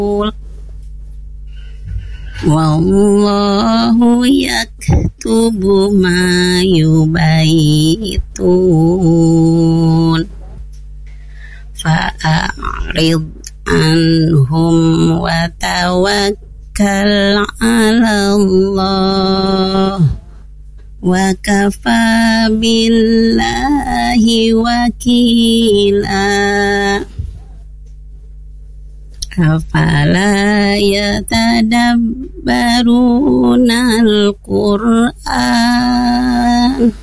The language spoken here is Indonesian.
Wallahu yaktubu ma yubaitun fa'arid anhum wa tawakkal 'ala Allah wa kafa billahi wakila. Afala yatadabbaruna al-Qur'an